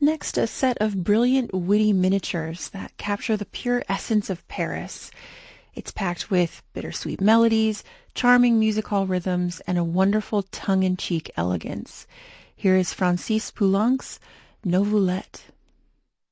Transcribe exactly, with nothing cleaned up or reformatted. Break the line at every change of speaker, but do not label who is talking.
next, a set of brilliant, witty miniatures that capture the pure essence of Paris. It's packed with bittersweet melodies, charming music hall rhythms, and a wonderful tongue-in-cheek elegance. Here is Francis Poulenc's Nouvellette.